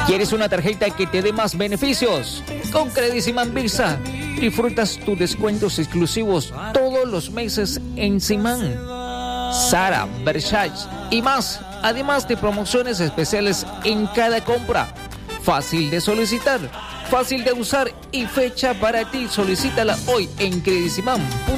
¿Quieres una tarjeta que te dé más beneficios? Con Crediciman Visa disfrutas tus descuentos exclusivos todos los meses en Simán, Zara, Versace y más, además de promociones especiales en cada compra. Fácil de solicitar, fácil de usar y fecha para ti. Solicítala hoy en Crediciman.